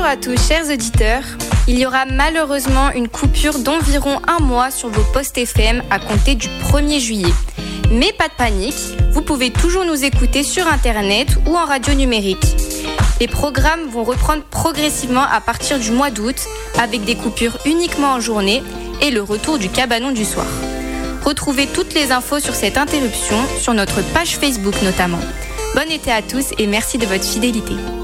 Bonjour à tous, chers auditeurs. Il y aura malheureusement une coupure d'environ 1 mois sur vos postes FM à compter du 1er juillet. Mais pas de panique, vous pouvez toujours nous écouter sur Internet ou en radio numérique. Les programmes vont reprendre progressivement à partir du mois d'août, avec des coupures uniquement en journée et le retour du cabanon du soir. Retrouvez toutes les infos sur cette interruption sur notre page Facebook notamment. Bon été à tous et merci de votre fidélité.